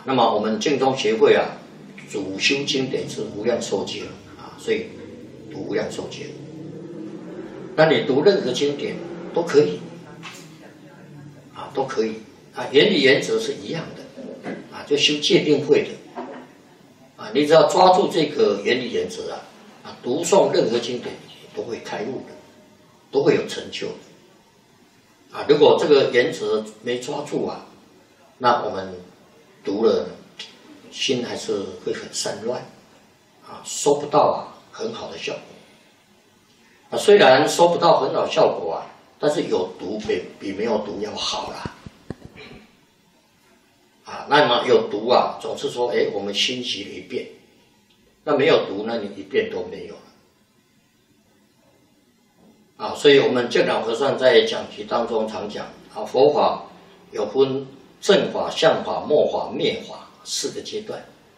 那么我们净宗协会啊，主修经典是无量寿经啊，所以读无量寿经。那你读任何经典都可以啊，都可以啊，原理原则是一样的啊，就修戒定慧的啊，你只要抓住这个原理原则啊，读诵任何经典都会开悟的，都会有成就的啊。如果这个原则没抓住啊，那我们读了心还是会很散乱啊，收不到啊很好的效果啊。虽然收不到很好效果啊，但是有读比没有读要好啦啊。那么有读啊，总是说我们心习了一遍，那没有读，那你一遍都没有了啊。所以我们净老和尚在讲题当中常讲啊，佛法有分正法、相法、末法、灭法4个阶段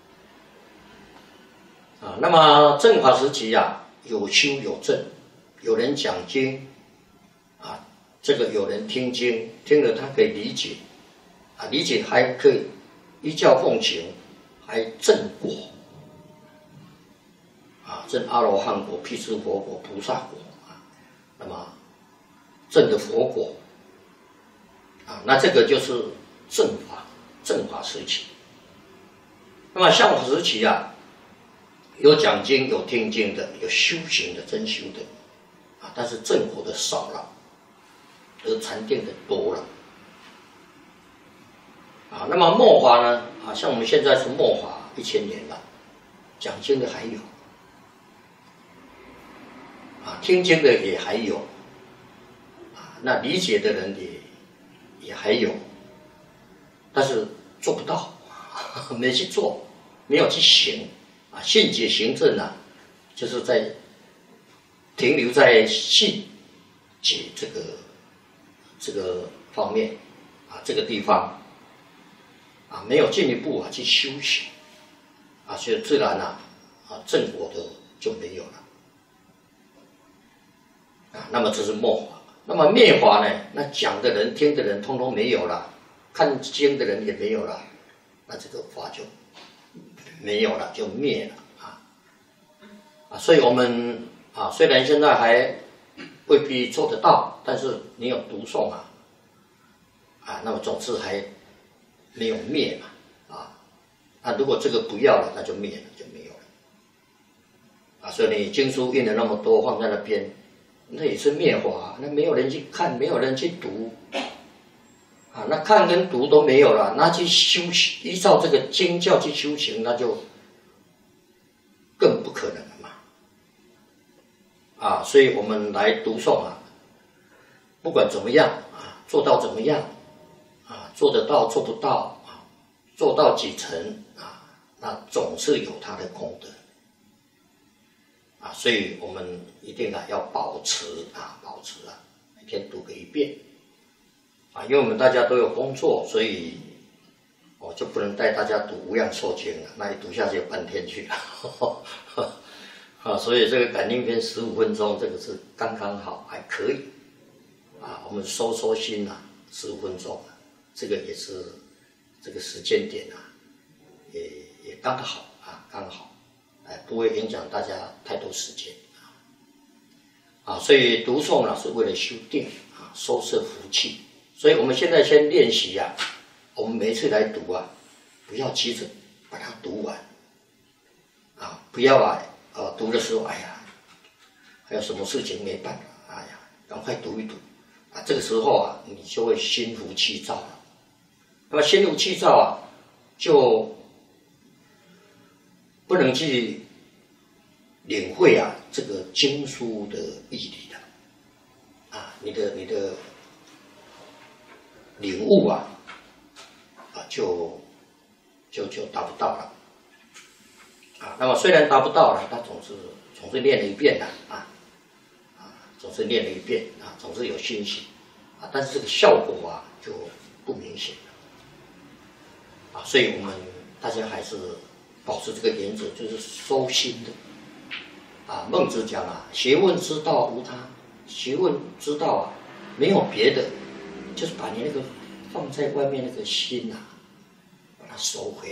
啊。那么正法时期啊，有修有证，有人讲经啊，这个有人听经，听了他可以理解啊，理解还可以依教奉行，还证果啊，证阿罗汉果、辟支佛果、菩萨果啊，那么证的佛果啊，那这个就是正法时期。那么相法时期啊，有讲经、有听经的，有修行的、真修的啊，但是正果的少了，而禅定的多了啊。那么末法呢啊，像我们现在是末法1000年了，讲经的还有啊，听经的也还有啊，那理解的人也还有，但是做不到，没去做，没有去行啊。信解行证啊，就是在停留在信解这个方面啊，这个地方啊，没有进一步啊去修行啊，所以自然啊正果的就没有了啊。那么这是末法。那么灭法呢？那讲的人、听的人，通通没有了，看经的人也没有了，那这个法就没有了，就灭了啊。所以我们啊，虽然现在还未必做得到，但是你有读诵啊，那么总是还没有灭嘛啊。那如果这个不要了，那就灭了，就没有了啊。所以你经书印了那么多，放在那边。那也是灭法，那没有人去看，没有人去读啊，那看跟读都没有了，那去修行，依照这个经教去修行，那就更不可能了嘛啊。所以我们来读诵啊，不管怎么样啊，做到怎么样啊，做得到做不到啊，做到几成啊，那总是有它的功德啊。所以我们一定要保持啊，每天读个1遍啊。因为我们大家都有工作，所以我就不能带大家读无量寿经了，那一读下去半天去了啊。所以这个感应篇15分钟，这个是刚刚好，还可以啊。我们收心啊，15分钟，这个也是这个时间点啊，也刚好啊，刚好。不会影响大家太多时间啊。所以读诵呢是为了修定啊，收摄福气。所以我们现在先练习啊，我们每一次来读啊，不要急着把它读完啊，不要读的时候还有什么事情没办法，赶快读一读啊。这个时候啊，你就会心浮气躁了。那么心浮气躁啊，就不能去领会啊这个经书的义理了啊，你的领悟就达不到了啊。那么虽然达不到了，他总是练了1遍的总是练了1遍啊，总是有信心啊，但是这个效果啊就不明显了啊。所以我们大家还是保持这个原则，就是收心的啊。孟子讲啊，学问之道无他，学问之道啊没有别的，就是把你那个放在外面那个心啊，把它收回